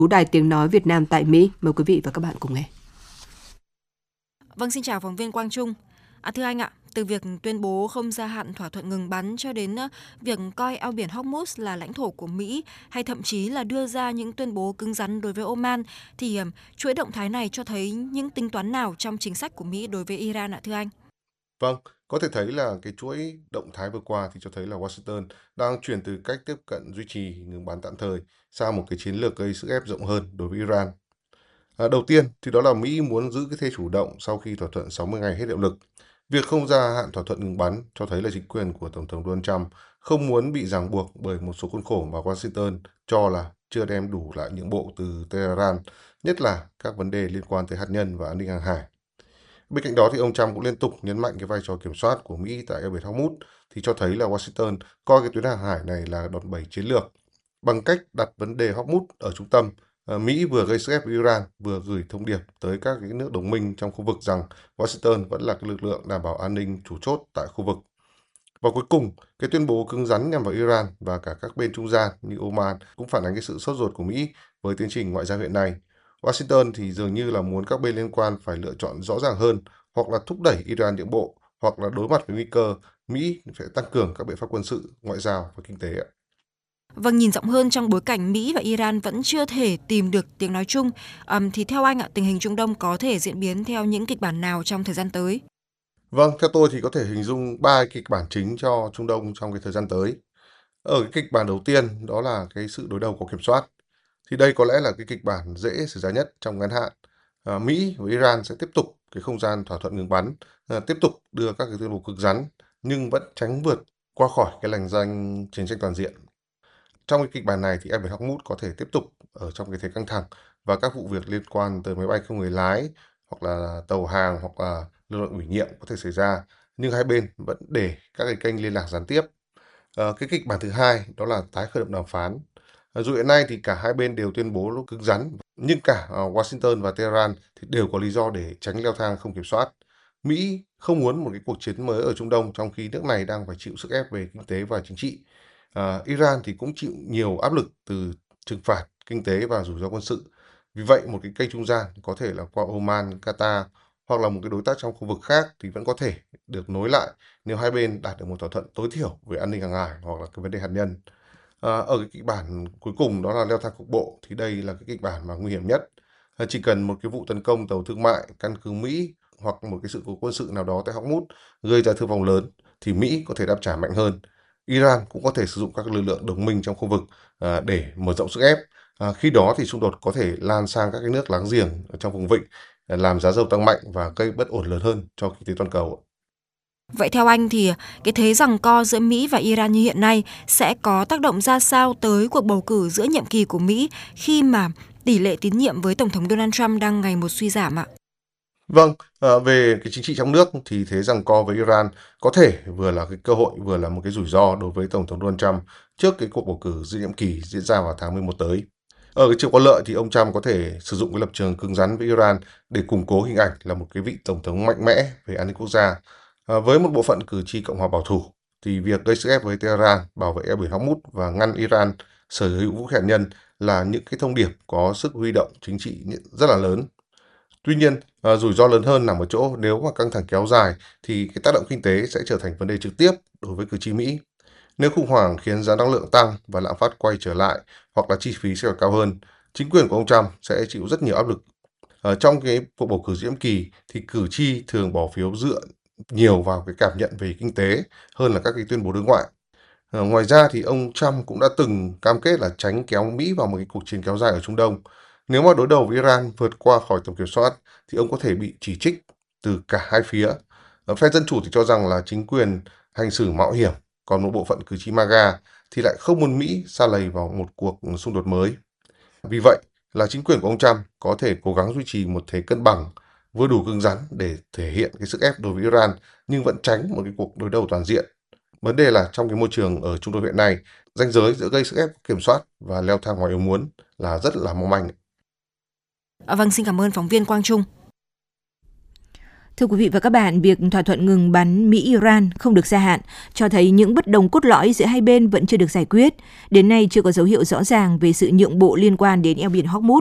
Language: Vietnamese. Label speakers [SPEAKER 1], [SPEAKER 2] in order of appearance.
[SPEAKER 1] Đài Tiếng Nói Việt Nam tại Mỹ. Mời quý vị và các bạn cùng nghe.
[SPEAKER 2] Vâng, xin chào phóng viên Quang Trung. Thưa anh ạ, từ việc tuyên bố không gia hạn thỏa thuận ngừng bắn cho đến việc coi eo biển Hormuz là lãnh thổ của Mỹ, hay thậm chí là đưa ra những tuyên bố cứng rắn đối với Oman, thì chuỗi động thái này cho thấy những tính toán nào trong chính sách của Mỹ đối với Iran ạ thưa anh?
[SPEAKER 3] Vâng, có thể thấy là cái chuỗi động thái vừa qua thì cho thấy là Washington đang chuyển từ cách tiếp cận duy trì ngừng bắn tạm thời sang một cái chiến lược gây sức ép rộng hơn đối với Iran. Đầu tiên thì đó là Mỹ muốn giữ cái thế chủ động sau khi thỏa thuận 60 ngày hết hiệu lực. Việc không gia hạn thỏa thuận ngừng bắn cho thấy là chính quyền của Tổng thống Donald Trump không muốn bị ràng buộc bởi một số khuôn khổ mà Washington cho là chưa đem đủ lại nhượng bộ từ Tehran, nhất là các vấn đề liên quan tới hạt nhân và an ninh hàng hải. Bên cạnh đó thì ông Trump cũng liên tục nhấn mạnh cái vai trò kiểm soát của Mỹ tại eo biển Hormuz thì cho thấy là Washington coi cái tuyến hàng hải này là đòn bẩy chiến lược. Bằng cách đặt vấn đề Hormuz ở trung tâm, Mỹ vừa gây sức ép với Iran, vừa gửi thông điệp tới các cái nước đồng minh trong khu vực rằng Washington vẫn là cái lực lượng đảm bảo an ninh chủ chốt tại khu vực. Và cuối cùng, cái tuyên bố cứng rắn nhằm vào Iran và cả các bên trung gian như Oman cũng phản ánh cái sự sốt ruột của Mỹ với tiến trình ngoại giao hiện nay. Washington thì dường như là muốn các bên liên quan phải lựa chọn rõ ràng hơn, hoặc là thúc đẩy Iran nhượng bộ, hoặc là đối mặt với nguy cơ Mỹ phải tăng cường các biện pháp quân sự, ngoại giao và kinh tế.
[SPEAKER 2] Vâng, nhìn rộng hơn trong bối cảnh Mỹ và Iran vẫn chưa thể tìm được tiếng nói chung, thì theo anh ạ, tình hình Trung Đông có thể diễn biến theo những kịch bản nào trong thời gian tới?
[SPEAKER 3] Vâng, theo tôi thì có thể hình dung ba kịch bản chính cho Trung Đông trong cái thời gian tới. Ở cái kịch bản đầu tiên đó là cái sự đối đầu có kiểm soát. Thì đây có lẽ là cái kịch bản dễ xảy ra nhất trong ngắn hạn. Mỹ và Iran sẽ tiếp tục cái không gian thỏa thuận ngừng bắn, tiếp tục đưa các cái tuyên bố cực rắn nhưng vẫn tránh vượt qua khỏi cái lằn ranh chiến tranh toàn diện. Trong cái kịch bản này thì eo biển Hormuz có thể tiếp tục ở trong cái thế căng thẳng và các vụ việc liên quan tới máy bay không người lái hoặc là tàu hàng hoặc là lực lượng ủy nhiệm có thể xảy ra, nhưng hai bên vẫn để các cái kênh liên lạc gián tiếp. Cái kịch bản thứ hai đó là tái khởi động đàm phán. Dù hiện nay thì cả hai bên đều tuyên bố lúc cứng rắn, nhưng cả Washington và Tehran thì đều có lý do để tránh leo thang không kiểm soát. Mỹ không muốn một cái cuộc chiến mới ở Trung Đông trong khi nước này đang phải chịu sức ép về kinh tế và chính trị. Iran thì cũng chịu nhiều áp lực từ trừng phạt kinh tế và rủi ro quân sự. Vì vậy, một cái kênh trung gian có thể là qua Oman, Qatar hoặc là một cái đối tác trong khu vực khác thì vẫn có thể được nối lại nếu hai bên đạt được một thỏa thuận tối thiểu về an ninh hàng hải hoặc là cái vấn đề hạt nhân. Ở cái kịch bản cuối cùng đó là leo thang cục bộ thì đây là cái kịch bản mà nguy hiểm nhất. Chỉ cần một cái vụ tấn công tàu thương mại, căn cứ Mỹ hoặc một cái sự cố quân sự nào đó tại Hormuz gây ra thương vong lớn thì Mỹ có thể đáp trả mạnh hơn. Iran cũng có thể sử dụng các lực lượng đồng minh trong khu vực để mở rộng sức ép. Khi đó thì xung đột có thể lan sang các cái nước láng giềng ở trong vùng vịnh, làm giá dầu tăng mạnh và gây bất ổn lớn hơn cho kinh tế toàn cầu.
[SPEAKER 2] Vậy theo anh thì cái thế giằng co giữa Mỹ và Iran như hiện nay sẽ có tác động ra sao tới cuộc bầu cử giữa nhiệm kỳ của Mỹ khi mà tỷ lệ tín nhiệm với Tổng thống Donald Trump đang ngày một suy giảm ạ?
[SPEAKER 3] Vâng, về cái chính trị trong nước thì thế giằng co với Iran có thể vừa là cái cơ hội vừa là một cái rủi ro đối với Tổng thống Donald Trump trước cái cuộc bầu cử giữa nhiệm kỳ diễn ra vào tháng 11 tới. Ở cái chiều có lợi thì ông Trump có thể sử dụng cái lập trường cứng rắn với Iran để củng cố hình ảnh là một cái vị tổng thống mạnh mẽ về an ninh quốc gia. Với một bộ phận cử tri Cộng hòa bảo thủ thì việc gây sức ép với Tehran bảo vệ eo biển Hormuz và ngăn Iran sở hữu vũ khí hạt nhân là những cái thông điệp có sức huy động chính trị rất là lớn. Tuy nhiên, rủi ro lớn hơn nằm ở chỗ nếu mà căng thẳng kéo dài thì cái tác động kinh tế sẽ trở thành vấn đề trực tiếp đối với cử tri Mỹ. Nếu khủng hoảng khiến giá năng lượng tăng và lạm phát quay trở lại hoặc là chi phí sẽ còn cao hơn, chính quyền của ông Trump sẽ chịu rất nhiều áp lực. Ở trong cái cuộc bầu cử nhiệm kỳ thì cử tri thường bỏ phiếu dựa nhiều vào cái cảm nhận về kinh tế hơn là các cái tuyên bố đối ngoại. Ngoài ra thì ông Trump cũng đã từng cam kết là tránh kéo Mỹ vào một cái cuộc chiến kéo dài ở Trung Đông. Nếu mà đối đầu với Iran vượt qua khỏi tầm kiểm soát thì ông có thể bị chỉ trích từ cả hai phía. Phe Dân Chủ thì cho rằng là chính quyền hành xử mạo hiểm, còn một bộ phận cử tri MAGA thì lại không muốn Mỹ sa lầy vào một cuộc xung đột mới. Vì vậy là chính quyền của ông Trump có thể cố gắng duy trì một thế cân bằng vừa đủ cứng rắn để thể hiện cái sức ép đối với Iran nhưng vẫn tránh một cái cuộc đối đầu toàn diện. Vấn đề là trong cái môi trường ở Trung Đông hiện nay, ranh giới giữa gây sức ép kiểm soát và leo thang ngoài ý muốn là rất là mong manh.
[SPEAKER 2] Vâng, xin cảm ơn phóng viên Quang Trung.
[SPEAKER 4] Thưa quý vị và các bạn, việc thỏa thuận ngừng bắn Mỹ-Iran không được gia hạn cho thấy những bất đồng cốt lõi giữa hai bên vẫn chưa được giải quyết. Đến nay chưa có dấu hiệu rõ ràng về sự nhượng bộ liên quan đến eo biển Hormuz.